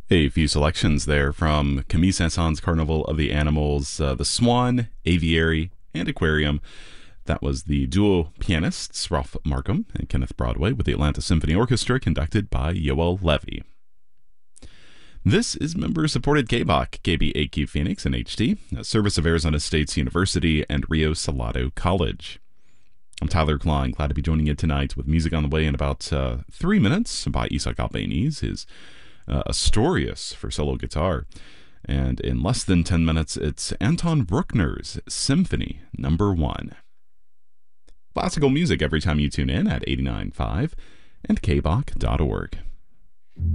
A few selections there from Camille Saint-Saëns' Carnival of the Animals, The Swan, Aviary, and Aquarium. That was the duo pianists Ralph Markham and Kenneth Broadway with the Atlanta Symphony Orchestra conducted by Yoel Levy. This is member-supported KBOC, KBAQ Phoenix in HD, a service of Arizona State University and Rio Salado College. I'm Tyler Klein, glad to be joining you tonight with music on the way in about 3 minutes by Isaac Albéniz, his Astorius for solo guitar. And in less than 10 minutes, it's Anton Bruckner's Symphony No. 1. Classical music every time you tune in at 89.5 and kbach.org.